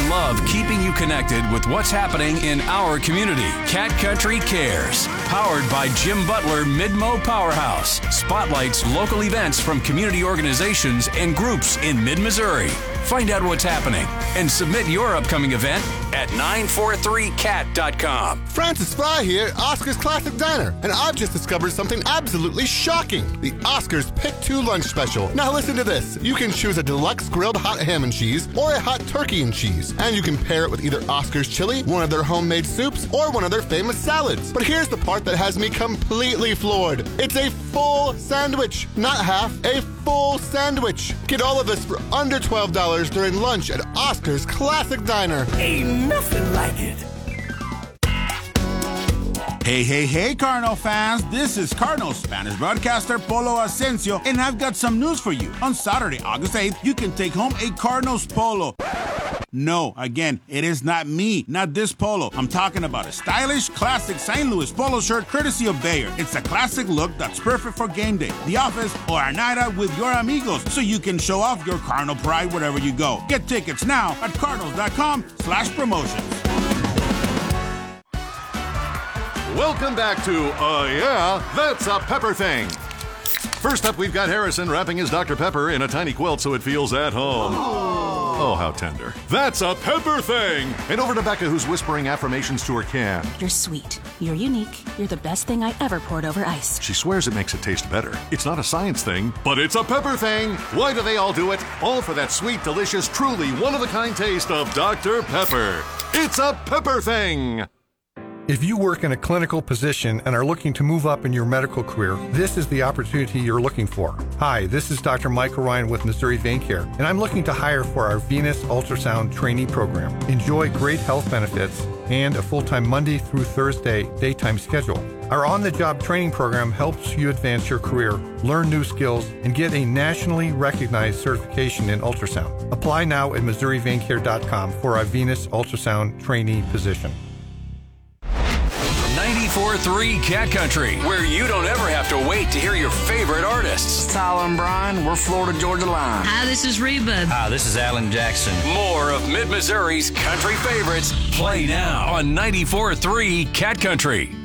love keeping you connected with what's happening in our community. Cat Country Cares, powered by Jim Butler Midmo Powerhouse, spotlights local events from community organizations and groups in mid-Missouri. Find out what's happening and submit your upcoming event at 943cat.com. Francis Fry here at Oscar's Classic Diner, and I've just discovered something absolutely shocking. The Oscar's Pick 2 Lunch Special. Now listen to this. You can choose a deluxe grilled hot ham and cheese or a hot turkey and cheese, and you can pair it with either Oscar's chili, one of their homemade soups, or one of their famous salads. But here's the part that has me completely floored. It's a full sandwich, not half, a full sandwich. Get all of this for under $12 during lunch at Oscar's Classic Diner. Ain't nothing like it. Hey, Cardinal fans. This is Cardinal Spanish broadcaster Polo Asensio, and I've got some news for you. On Saturday, August 8th, you can take home a Cardinals polo. No, again, it is not me, not this polo. I'm talking about a stylish, classic St. Louis polo shirt courtesy of Bayer. It's a classic look that's perfect for game day, the office, or a night out with your amigos, so you can show off your Cardinal pride wherever you go. Get tickets now at cardinals.com/promotions. Welcome back to Yeah, That's a Pepper Thing. First up, we've got Harrison wrapping his Dr. Pepper in a tiny quilt so it feels at home. Oh, how tender. That's a Pepper Thing! And over to Becca, who's whispering affirmations to her can. You're sweet. You're unique. You're the best thing I ever poured over ice. She swears it makes it taste better. It's not a science thing, but it's a Pepper Thing! Why do they all do it? All for that sweet, delicious, truly one-of-a-kind taste of Dr. Pepper. It's a Pepper Thing! If you work in a clinical position and are looking to move up in your medical career, this is the opportunity you're looking for. Hi, this is Dr. Michael Ryan with Missouri Vein Care, and I'm looking to hire for our Venous Ultrasound Trainee Program. Enjoy great health benefits and a full-time Monday through Thursday daytime schedule. Our on-the-job training program helps you advance your career, learn new skills, and get a nationally recognized certification in ultrasound. Apply now at MissouriVeinCare.com for our Venous Ultrasound Trainee position. 94.3 Cat Country, where you don't ever have to wait to hear your favorite artists. Tyler and Brian, we're Florida Georgia Line. Hi, this is Reba. Hi, this is Alan Jackson. More of Mid-Missouri's country favorites play now on 94.3 Cat Country.